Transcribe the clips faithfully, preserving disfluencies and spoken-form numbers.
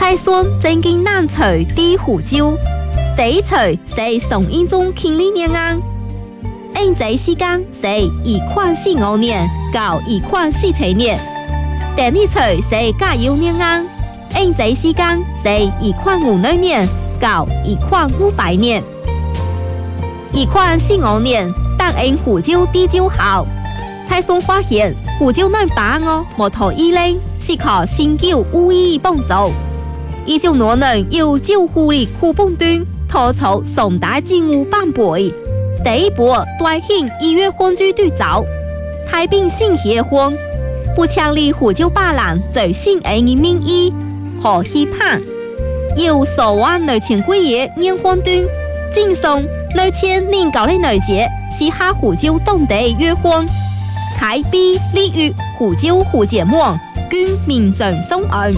蔡孙正经南朝第胡椒，第一朝是宋英宗庆历年安，因这时间是一款四五年到一款四七年。第二朝是嘉佑年安，因这时间是一款五六年到一款五百年。一款四五年，当因胡椒地椒后，蔡孙发现胡椒内把握木头衣领是靠新旧无意帮助。依照我能有救护力苦本端，拖出宋代政务版本。第一步对兴医院分居对照，太平新协婚，不强力胡椒把人最新的民意和期盼，有所谓内前几ye年婚端，赠送内千年高的内节，是下胡椒当地约婚，开辟利于胡椒胡节末，均民众送案。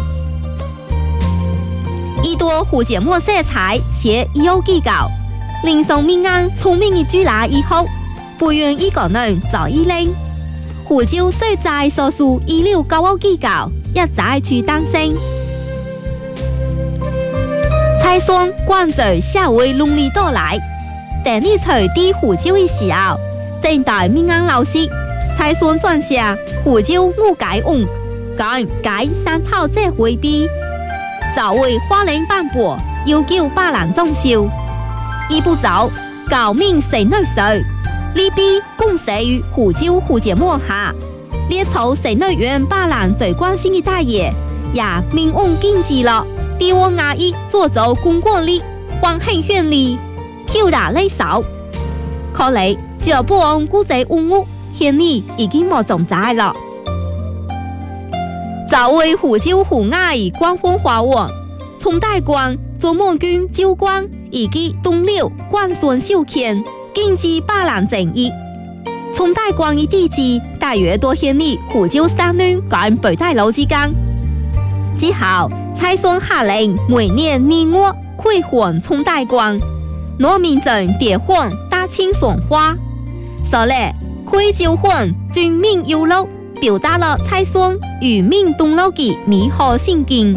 一多胡节末色彩写已有技巧，令上民安聪明的居拿以后，不愿意个人做依令。胡椒最在所属医疗高奥技巧，一再去担心。蔡孙关注社会伦理到来，第二朝的胡椒的时候，正代民安老师，蔡孙撰写胡椒误解案，讲解三套这回避。作为花莲颁布，要求把人装修，一步走，搞命谁内谁，利弊共写于胡椒胡节末下，列出谁内院把人最关心的大业，也明暗禁止了。帝王衙役做做公管力，还很绚丽，挑打类少。可嚟就不按估计误误，显你已经冇总在了。作为胡椒胡雅的官方花王，从大官、左满军、州官以及东辽、官孙秀谦，禁止把人正义。从大官的地址大约多显你胡椒三女跟北大楼之间。之后，蔡孙下令每年年末开荒从大官，农民众叠荒大清爽花，所以开招荒军民有路，表达了蔡孙与民同乐的美好心境。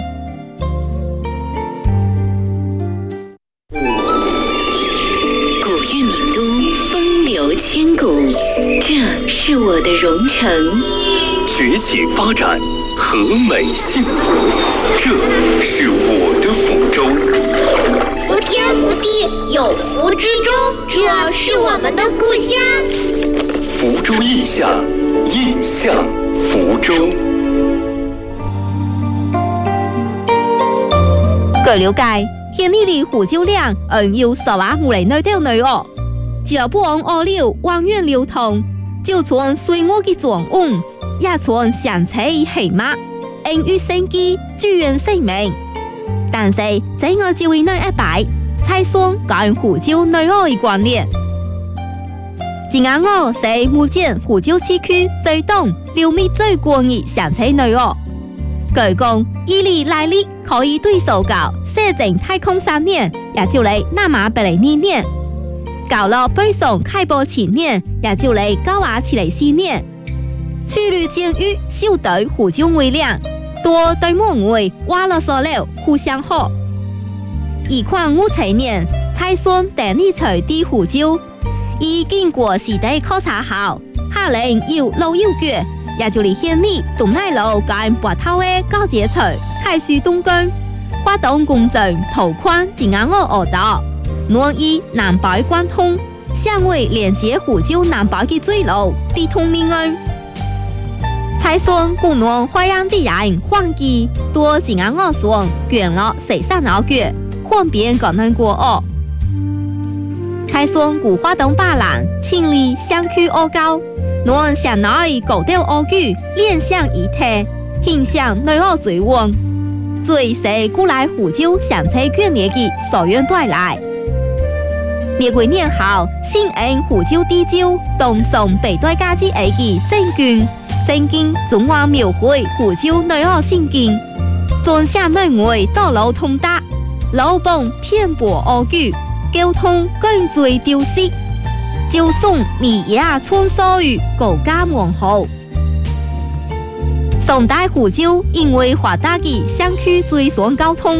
古玉名都风流千古，这是我的蓉城。 崛起发展，和美幸福，这是我的福州。 福天福地，有福之州，这是我们的故乡。 福州印象，印象福州。 據了解，現呢啲胡椒量嗯要十萬戶嚟內掉內哦，只要不按二流往遠流通，就從水我嘅狀況，也從上車起碼，因於生機居然生命。但是這個就會內一擺，蔡孫跟胡椒內哦嘅關聯。今啱我是目前胡椒市區最東、流密最廣嘅上車內哦。據講，伊利來歷可以對手搞寫成太空三年，也就嚟那馬百嚟二年；搞了北宋開播前年，也就嚟高瓦起嚟四年。去旅監獄小隊胡椒微量，多對門外挖了所料互相好。一款五七年，蔡孫第二朝的胡椒，已經過時代考察後，下令要老要腳。也就嚟顯你東奶路跟白頭的交接處開始動工，發動工程拓寬今啱我河道，挪移南北貫通，向為連接胡椒南北嘅水路，地通民安。蔡孫古農花樣的人換機，多今啱我說捲了四三老腳，換邊個能過哦。蔡孫古發動把人清理相區惡交。我向內高調惡舉，聯想一體，形象內惡最旺，最是古來胡椒上車眷戀的所願帶來。滅幾年後，新恩胡椒地椒東宋北代家之 A 嘅證券，證券總話描繪胡椒內惡心境，盡向內外道路通達，老蹦偏頗惡舉，交通更最丟失。就送你也穿梭於國家門後。宋代胡椒因為發達嘅鄉區最順交通，